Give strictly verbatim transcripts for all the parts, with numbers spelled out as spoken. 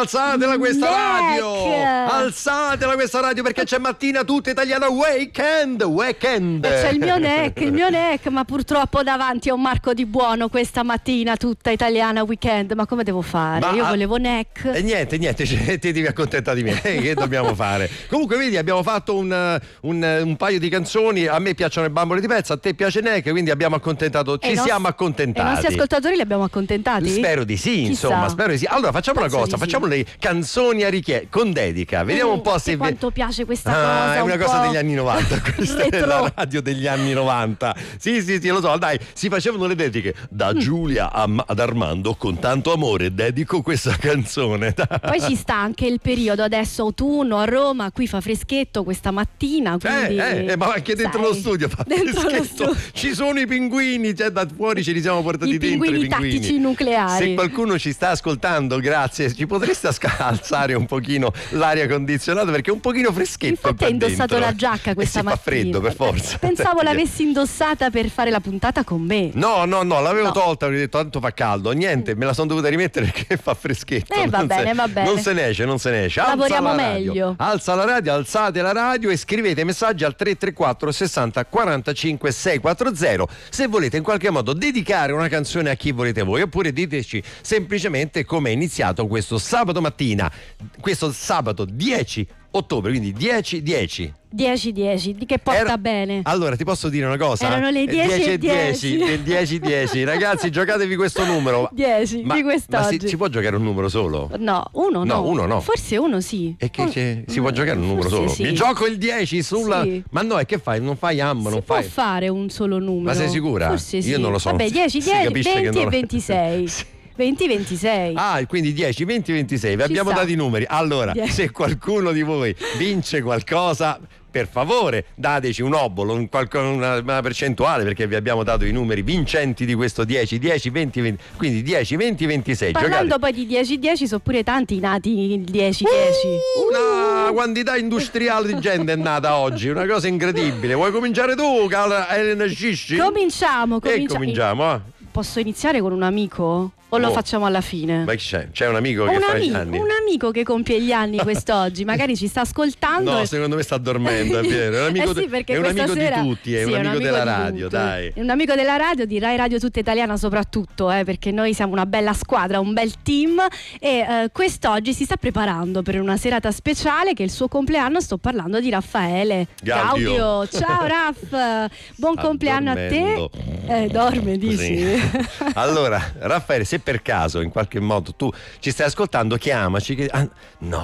alzatela questa Neck. radio! Alzatela questa radio perché c'è mattina tutta italiana weekend! Weekend! E c'è il mio neck, il mio neck, ma purtroppo davanti a un Marco Di Buono questa mattina tutta italiana weekend. Ma come devo fare? Ma, Io ah, volevo neck. E niente, niente, cioè, ti devi accontentare di me. Che dobbiamo fare? Comunque, vedi, abbiamo fatto un, un, un paio di canzoni. A me piacciono le bambole di pezzo, a te piace neck, quindi abbiamo accontentato. Ci E i siamo nos- accontentati. E i nostri ascoltatori li abbiamo accontentati? Spero di sì, Chissà. insomma, spero di sì. Allora facciamo Penso una cosa, di sì. facciamo le canzoni a richiesta con dedica. Vediamo un po' Mm, se che quanto piace questa Ah, cosa. è una un cosa po' degli anni novanta. Questa è retro. la radio degli anni novanta. Sì, sì, sì, lo so. Dai, si facevano le dediche. Da Mm. Giulia a- ad Armando, con tanto amore dedico questa canzone. Poi ci sta anche il periodo adesso autunno a Roma, qui fa freschetto questa mattina, quindi Eh, eh, ma anche dentro sai, lo studio fa dentro lo freschetto. studio. Ci sono i pinguini, cioè da fuori ce li siamo portati I dentro pinguini i pinguini tattici nucleari. Se qualcuno ci sta ascoltando, grazie, ci potreste asca- alzare un pochino l'aria condizionata perché è un pochino freschetto. Infatti qua hai indossato dentro. la giacca questa e si mattina. fa freddo per forza. Pensavo l'avessi indossata per fare la puntata con me. No, no, no, l'avevo No. tolta, avevo detto tanto fa caldo. Niente, me la sono dovuta rimettere perché fa freschetto. Eh, va Non bene, se, va bene. Non se ne esce, non se ne esce. Alza Lavoriamo la radio. meglio. Alza la radio, alzate la radio e scrivete messaggi al tre tre quattro sessanta quarantacinque seicentoquaranta se volete in qualche modo dedicare una canzone a chi volete voi, oppure diteci semplicemente come è iniziato questo sabato mattina, questo sabato dieci ottobre, quindi dieci dieci. dieci dieci, di che porta Era- bene. Allora ti posso dire una cosa? Erano le Eh, dieci e dieci, dieci. del dieci dieci. Ragazzi, giocatevi questo numero. dieci Ma, di ma si, quest'oggi. si può giocare un numero solo? No, uno no. No, uno no. Forse uno sì. E che Un- c'è? Si può giocare un numero forse solo? sì. Mi gioco il dieci sulla. Sì. Ma no, e che fai? Non fai am, Si non può fai. fare un solo numero. Ma sei sicura? Forse sì. Io non lo so. Vabbè, dieci, Si dieci, capisce che venti non- e ventisei. Sì. venti ventisei. Ah, quindi dieci, venti, ventisei. Vi Ci abbiamo sta. dato i numeri. Allora, dieci. se qualcuno di voi vince qualcosa, per favore dateci un obolo, un qualco- una, una percentuale, perché vi abbiamo dato i numeri vincenti di questo dieci, dieci, venti, venti. Quindi dieci, venti, ventisei. Parlando Giocate. poi di dieci dieci, sono pure tanti nati il dieci dieci. Una quantità industriale di gente è nata oggi, una cosa incredibile. Vuoi cominciare tu, Carla Elena Scisci? Cominciamo, E cominciamo. cominciamo, eh. Posso iniziare con un amico? O lo Oh. facciamo alla fine? Ma chi c'è? C'è un amico un, che fa gli amico, anni? un amico che compie gli anni quest'oggi, magari ci sta ascoltando. No, e- secondo me sta dormendo, è vero. È un amico, Eh sì, perché è un questa amico sera- di tutti, è sì, un amico della di radio, tutti. dai. È un amico della radio, di Rai Radio Tutta Italiana soprattutto, eh, perché noi siamo una bella squadra, un bel team e eh, quest'oggi si sta preparando per una serata speciale che è il suo compleanno. Sto parlando di Raffaele Gaudio. Ciao Raff, buon compleanno a te. Addormendo. Eh, dorme, dici? Sì. Allora, Raffaele, se per caso in qualche modo tu ci stai ascoltando, chiamaci. Che... ah,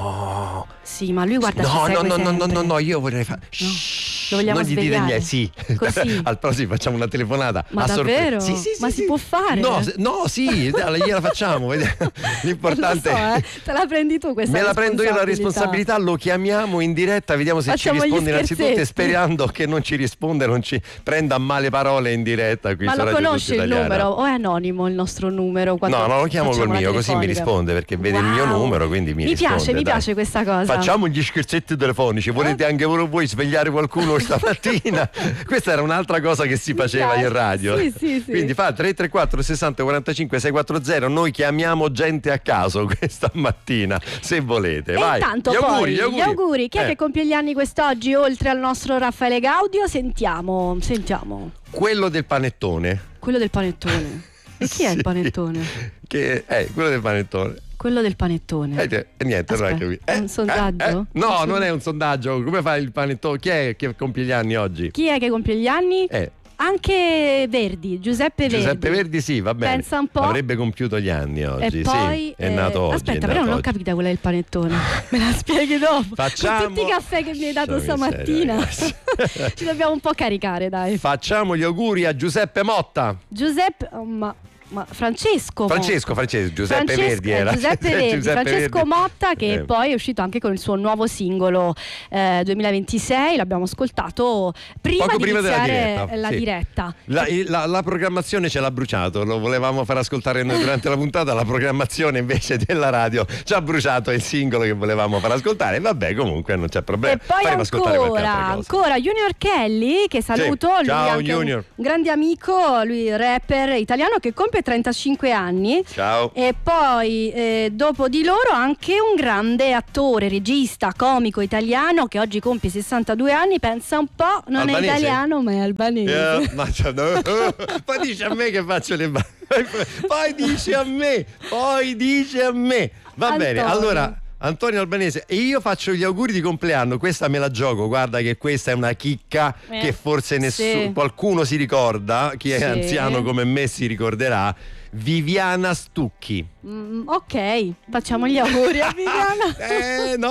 no, Sì, ma lui guarda, ci no, no, segue no, no, no, sempre. no, no, io vorrei fare. Lo vogliamo non gli dire svegliare? niente, sì. Così? Al prossimo facciamo una telefonata. Ma a sorpresa. davvero? Sì, sì, sì, Ma sì. si può fare? No, se- no, sì, dai, gliela facciamo. vediamo. L'importante Lo so, eh. Te la prendi tu questa Me la prendo io la responsabilità. responsabilità, lo chiamiamo in diretta, vediamo se Facciamo ci gli risponde innanzitutto e scherzetti. sperando che non ci risponda, non ci prenda a male parole in diretta qui Ma su lo Radio conosce Tutta il Italiana. numero o è anonimo il nostro numero? quando No, no, lo chiamo col facciamo la mio, così mi telefonica? risponde perché vede il mio Wow. numero, quindi mi, Mi risponde. piace, mi dai. piace questa cosa. Facciamo gli scherzetti telefonici. Volete anche voi, voi svegliare qualcuno stamattina? Questa era un'altra cosa che si Mi faceva piace. in radio. Sì, sì, sì. Quindi fa tre tre quattro sessanta quarantacinque seicentoquaranta. Noi chiamiamo gente a caso questa mattina, se volete. E Vai. intanto gli poi auguri, gli auguri. Chi è Eh. che compie gli anni quest'oggi oltre al nostro Raffaele Gaudio? Sentiamo, sentiamo. Quello del panettone. Quello del panettone. E chi è il Sì. panettone? Che è quello del panettone. Quello del panettone. Eh, eh, niente, non hai Aspetta, capito. è un sondaggio? No, non è un sondaggio. Come fa il panettone? Chi è che compie gli anni oggi? Chi è che compie gli anni? Eh, Anche Verdi, Giuseppe Verdi. Giuseppe Verdi, sì, va bene. Pensa un po'. Avrebbe compiuto gli anni oggi. E poi sì, è eh, nato oggi. aspetta, è però nato non ho oggi. capito quella del panettone. Me la spieghi dopo. Facciamo- Con tutti i caffè che mi hai dato Lascia stamattina. miseria, ragazzi. Ci dobbiamo un po' caricare, dai. Facciamo gli auguri a Giuseppe Motta. Giuseppe, oh, ma, ma Francesco. Francesco, Francesco, Giuseppe Francesco- Verdi eh, era. Giuseppe Verdi, Giuseppe Francesco Verdi. Motta, che Eh. poi è uscito anche con il suo nuovo singolo eh, duemilaventisei. L'abbiamo ascoltato prima Poco di prima della iniziare diretta, la sì. diretta. La, la- la programmazione ce l'ha bruciato, lo volevamo far ascoltare noi durante la puntata, la programmazione invece della radio ci ha bruciato il singolo che volevamo far ascoltare. Vabbè, comunque non c'è problema. E poi Faremo ascoltare qualche ancora, altra cosa. ancora Junior Kelly, che saluto, lui Ciao, è anche un- Junior. un grande amico, lui rapper italiano che compie compie trentacinque anni. Ciao. E poi eh, dopo di loro anche un grande attore, regista, comico italiano che oggi compie sessantadue anni. Pensa un po', non Albanese? è italiano ma è albanese. Eh, ma cioè, no. Poi dice a me che faccio le ba- poi dice a me poi dice a me va Antonio. bene, allora Antonio Albanese, e io faccio gli auguri di compleanno, questa me la gioco, guarda che questa è una chicca Eh, che forse nessuno, sì. qualcuno si ricorda, chi è Sì. anziano come me si ricorderà, Viviana Stucchi. Mm, ok, facciamo gli auguri a Viviana. eh, no.